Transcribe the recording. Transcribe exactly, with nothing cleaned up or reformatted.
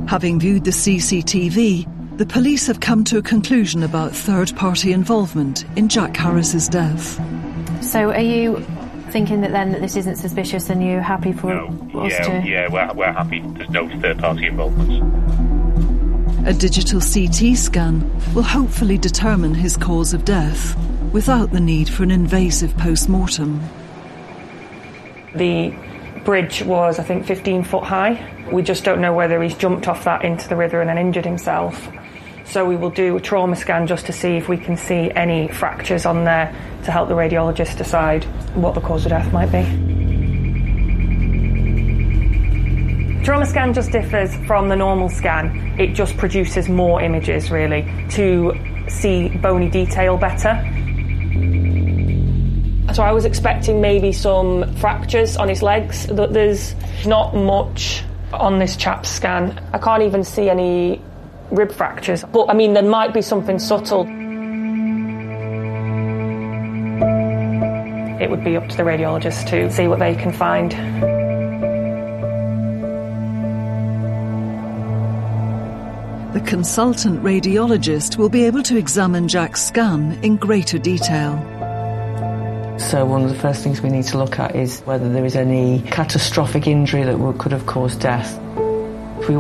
Having viewed the C C T V, the police have come to a conclusion about third-party involvement in Jack Harris's death. So are you thinking that then that this isn't suspicious and you're happy for no, us yeah, to... Yeah, we're, we're happy. There's no third-party involvement. A digital C T scan will hopefully determine his cause of death without the need for an invasive post-mortem. The bridge was, I think, fifteen foot high. We just don't know whether he's jumped off that into the river and then injured himself. So we will do a trauma scan just to see if we can see any fractures on there to help the radiologist decide what the cause of death might be. Trauma scan just differs from the normal scan. It just produces more images, really, to see bony detail better. So I was expecting maybe some fractures on his legs. There's not much on this chap's scan. I can't even see any rib fractures. But, I mean, there might be something subtle. It would be up to the radiologist to see what they can find. The consultant radiologist will be able to examine Jack's scan in greater detail. So one of the first things we need to look at is whether there is any catastrophic injury that would, could have caused death.